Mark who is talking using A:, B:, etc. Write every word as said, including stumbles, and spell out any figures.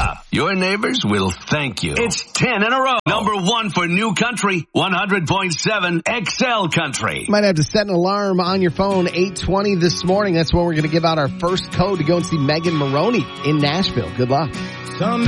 A: stop. Your neighbors will thank you. It's ten in a row. Number one for New Country, one hundred point seven X L Country.
B: You might have to set an alarm on your phone, eight twenty this morning. That's when we're going to give out our first code to go and see Megan Maroney in Nashville. Good luck. Some